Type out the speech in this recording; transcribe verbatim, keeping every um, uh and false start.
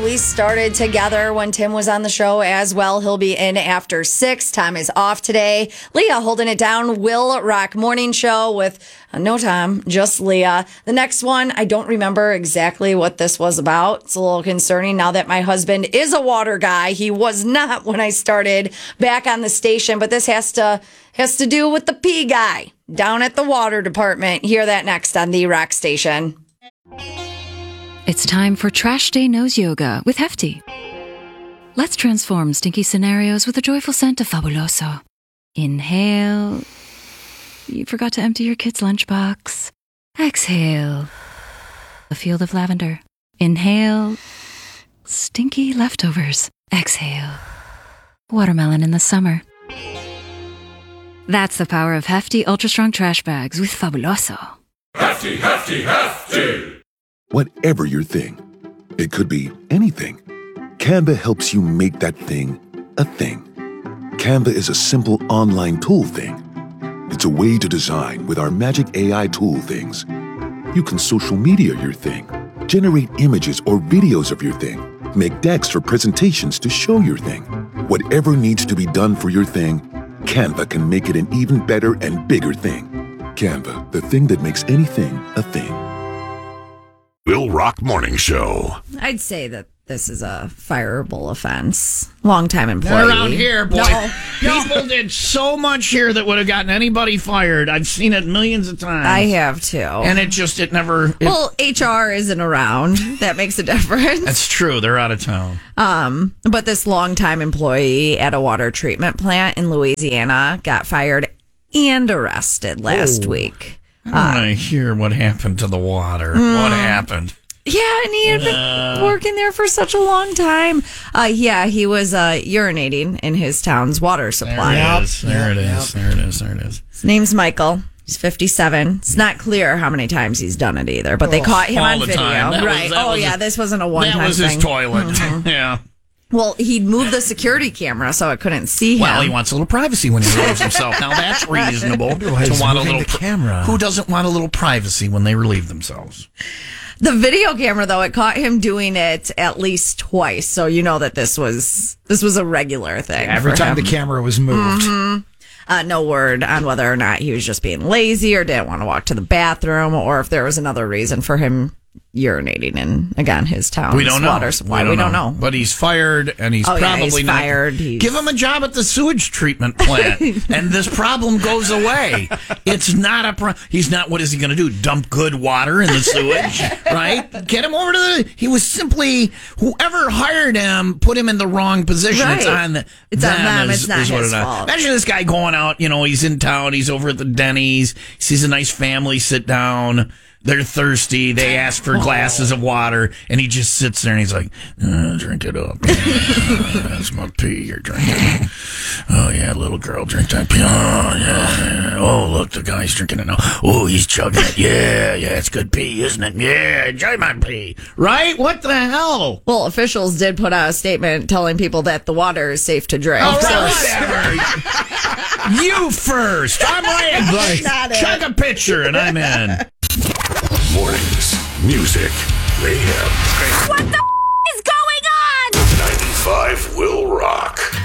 We started together when Tim was on the show as well. He'll be in after six. Tom is off today. Leah holding it down. Will Rock Morning Show with uh, no Tom, just Leah. The next one, I don't remember exactly what this was about. It's a little concerning now that my husband is a water guy. He was not when I started back on the station, but this has to has to do with the pee guy down at the water department. Hear that next on the Rock Station. It's time for Trash Day Nose Yoga with Hefty. Let's transform stinky scenarios with a joyful scent of Fabuloso. Inhale. You forgot to empty your kid's lunchbox. Exhale. A field of lavender. Inhale. Stinky leftovers. Exhale. Watermelon in the summer. That's the power of Hefty Ultra Strong Trash Bags with Fabuloso. Hefty, hefty, hefty! Whatever your thing, it could be anything. Canva helps you make that thing a thing. Canva is a simple online tool thing. It's a way to design with our magic A I tool things. You can social media your thing, generate images or videos of your thing, make decks for presentations to show your thing. Whatever needs to be done for your thing, Canva can make it an even better and bigger thing. Canva, the thing that makes anything a thing. Will Rock Morning Show. I'd say that this is a fireable offense. Long-time employee. Not around here, boy. No, People no. did so much here that would have gotten anybody fired. I've seen it millions of times. I have too. And it just, it never... It, well, H R isn't around. That makes a difference. That's true. They're out of town. Um, but this longtime employee at a water treatment plant in Louisiana got fired and arrested last Oh. week. I want to hear what happened to the water. Mm. What happened? Yeah, and he had been Uh. working there for such a long time. Uh, yeah, he was uh, urinating in his town's water supply. There it is. There it is. There it is. There it is. His name's Michael. He's fifty-seven. It's not clear how many times he's done it either, but they caught him All on the video. time. That was- Right. that oh, was yeah, his- this wasn't a one-time That was thing. his toilet. Mhm. Yeah. Well, he'd moved the security camera so it couldn't see him. Well, he wants a little privacy when he relieves himself. Now, that's reasonable to he's want a moving little the camera. Who doesn't want a little privacy when they relieve themselves? The video camera, though, it caught him doing it at least twice, so you know that this was this was a regular thing. Every for time him. the camera was moved. Mm-hmm. Uh, no word on whether or not he was just being lazy or didn't want to walk to the bathroom, or if there was another reason for him urinating in, again, his town's We don't know. water supply. We don't, know. But he's fired, and he's Oh, yeah, probably he's not. fired. He's- Give him a job at the sewage treatment plant, and this problem goes away. It's not a pro- He's not, what is he going to do? Dump good water in the sewage, right? Get him over to the. He was simply, whoever hired him put him in the wrong position. It's Right. on the, It's them. on them. Is, It's not is what his it is. fault. Imagine this guy going out, you know, he's in town, he's over at the Denny's, he sees a nice family sit down. They're thirsty. They ask for glasses of water, and he just sits there and he's like, uh, "Drink it up. Uh, that's my pee you're drinking. Oh yeah, little girl, drink that pee. Oh yeah. Oh look, the guy's drinking it now. Oh, he's chugging it. Yeah, yeah, it's good pee, isn't it? Yeah, enjoy my pee. Right? What the hell? Well, officials did put out a statement telling people that the water is safe to drink. Oh, So- whatever. You first. I'm right. Got it. Chug a pitcher, and I'm in. Mornings, music, mayhem. What the f- is going on? ninety-five will rock.